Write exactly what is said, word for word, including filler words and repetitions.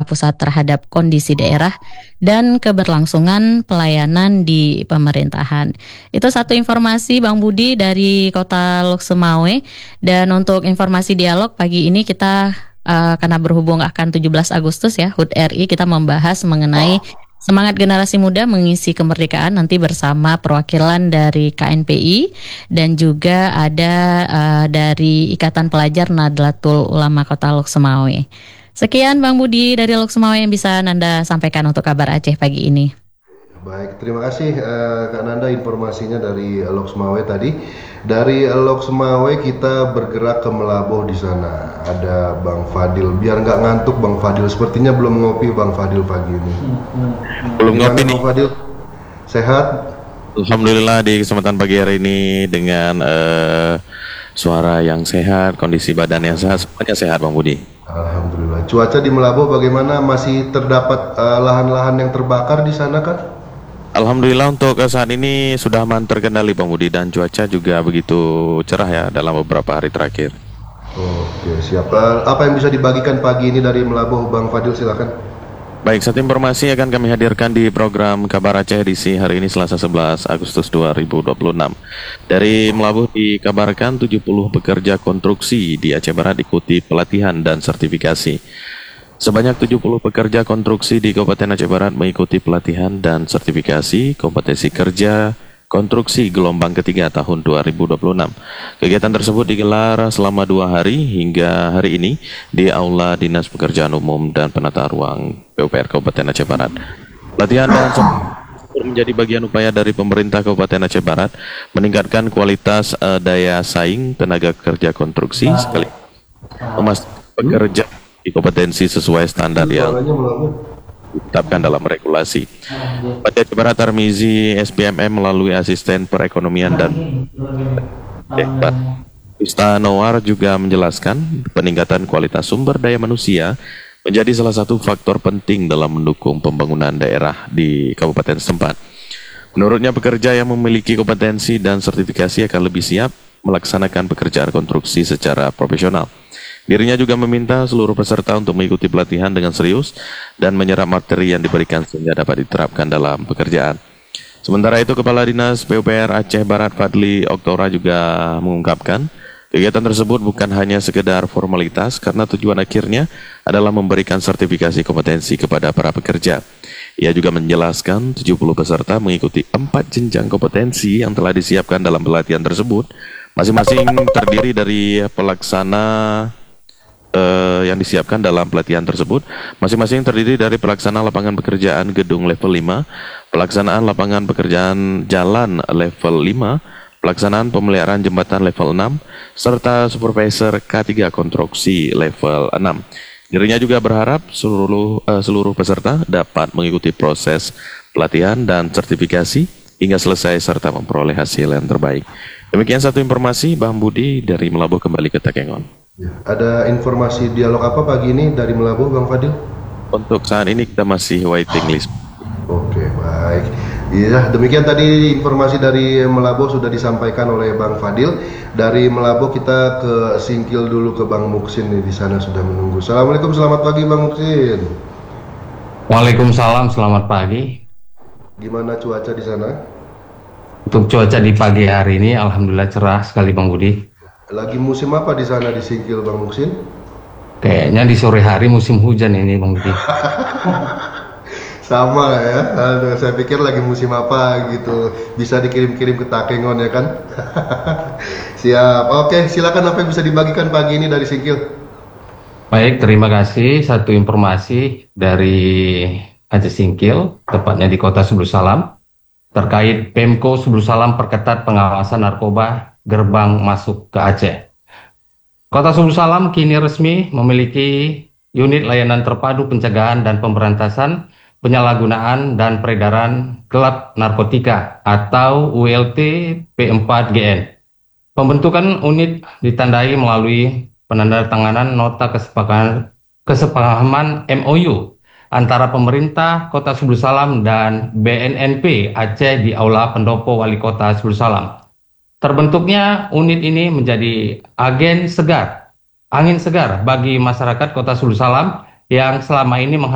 pusat terhadap kondisi daerah dan keberlangsungan pelayanan di pemerintahan. Itu satu informasi Bang Budi dari Kota Lok Sumawe. Dan untuk informasi dialog pagi ini kita uh, karena berhubung akan tujuh belas Agustus ya, H U T R I, kita membahas mengenai semangat generasi muda mengisi kemerdekaan nanti bersama perwakilan dari K N P I dan juga ada uh, dari Ikatan Pelajar Nahdlatul Ulama Kota Lok Sumawe. Sekian Bang Budi dari Lok Sumawe yang bisa Nanda sampaikan untuk kabar Aceh pagi ini. Baik, terima kasih uh, Kak Nanda informasinya dari uh, Lok Sumawe tadi. Dari uh, Lok Sumawe kita bergerak ke Melaboh di sana. Ada Bang Fadil. Biar nggak ngantuk Bang Fadil. Sepertinya belum ngopi Bang Fadil pagi ini. Belum ngopi nih. Bang Fadil? Sehat? Alhamdulillah di kesempatan pagi hari ini dengan uh, suara yang sehat, kondisi badan yang sehat, semuanya sehat Bang Budi. Alhamdulillah. Cuaca di Melaboh bagaimana? Masih terdapat uh, lahan-lahan yang terbakar di sana kan? Alhamdulillah untuk saat ini sudah aman terkendali Bang Budi dan cuaca juga begitu cerah ya dalam beberapa hari terakhir. Oke, siap. Apa yang bisa dibagikan pagi ini dari Melaboh Bang Fadil, silakan. Baik, satu informasi akan kami hadirkan di program Kabar Aceh edisi hari ini Selasa sebelas Agustus dua ribu dua puluh enam. Dari Melaboh dikabarkan tujuh puluh pekerja konstruksi di Aceh Barat ikuti pelatihan dan sertifikasi. Sebanyak tujuh puluh pekerja konstruksi di Kabupaten Aceh Barat mengikuti pelatihan dan sertifikasi kompetensi kerja konstruksi gelombang ketiga tahun dua ribu dua puluh enam. Kegiatan tersebut digelar selama dua hari hingga hari ini di Aula Dinas Pekerjaan Umum dan Penata Ruang P U P R Kabupaten Aceh Barat. Pelatihan dan sertifikasi menjadi bagian upaya dari pemerintah Kabupaten Aceh Barat meningkatkan kualitas uh, daya saing tenaga kerja konstruksi sekali memastikan pekerja kompetensi sesuai standar yang ditetapkan dalam regulasi. Pada Aceh Barat Tarmizi S B M M melalui asisten perekonomian dan Istanowar juga menjelaskan peningkatan kualitas sumber daya manusia menjadi salah satu faktor penting dalam mendukung pembangunan daerah di kabupaten setempat. Menurutnya pekerja yang memiliki kompetensi dan sertifikasi akan lebih siap melaksanakan pekerjaan konstruksi secara profesional. Dirinya juga meminta seluruh peserta untuk mengikuti pelatihan dengan serius dan menyerap materi yang diberikan sehingga dapat diterapkan dalam pekerjaan. Sementara itu, Kepala Dinas P U P R Aceh Barat Fadli Oktora juga mengungkapkan kegiatan tersebut bukan hanya sekedar formalitas karena tujuan akhirnya adalah memberikan sertifikasi kompetensi kepada para pekerja. Ia juga menjelaskan tujuh puluh peserta mengikuti empat jenjang kompetensi yang telah disiapkan dalam pelatihan tersebut. Masing-masing terdiri dari pelaksana Uh, yang disiapkan dalam pelatihan tersebut masing-masing terdiri dari pelaksana lapangan pekerjaan gedung level lima, pelaksanaan lapangan pekerjaan jalan level lima, pelaksanaan pemeliharaan jembatan level enam, serta supervisor K tiga konstruksi level enam. Dirinya juga berharap seluruh uh, seluruh peserta dapat mengikuti proses pelatihan dan sertifikasi hingga selesai serta memperoleh hasil yang terbaik. Demikian satu informasi Bang Budi dari Melaboh kembali ke Takengon. Ya, ada informasi dialog apa pagi ini dari Melaboh Bang Fadil? Untuk saat ini kita masih waiting list. Oke, baik. Iya, demikian tadi informasi dari Melaboh sudah disampaikan oleh Bang Fadil. Dari Melaboh kita ke Singkil dulu ke Bang Muksin nih, di sana sudah menunggu. Assalamualaikum, selamat pagi Bang Muksin. Waalaikumsalam, selamat pagi. Gimana cuaca di sana? Untuk cuaca di pagi hari ini alhamdulillah cerah sekali Bang Budi. Lagi musim apa di sana di Singkil Bang Muksin? Kayaknya di sore hari musim hujan ini Bang Budi. Sama lah ya. Aduh, saya pikir lagi musim apa gitu. Bisa dikirim-kirim ke Takengon ya kan? Siap. Oke, silakan apa yang bisa dibagikan pagi ini dari Singkil? Baik, terima kasih. Satu informasi dari Aceh Singkil, tepatnya di Kota Subul Salam, terkait Pemko Subul Salam perketat pengawasan narkoba gerbang masuk ke Aceh. Kota Subul Salam kini resmi memiliki unit layanan terpadu pencegahan dan pemberantasan penyalahgunaan dan peredaran gelap narkotika atau U L T P empat G N. Pembentukan unit ditandai melalui penandatanganan nota kesepakatan, kesepahaman M O U antara pemerintah Kota Subul Salam dan B N N P Aceh di Aula Pendopo Wali Kota Subul Salam. Terbentuknya unit ini menjadi agen segar, angin segar bagi masyarakat Kota Subul Salam yang selama ini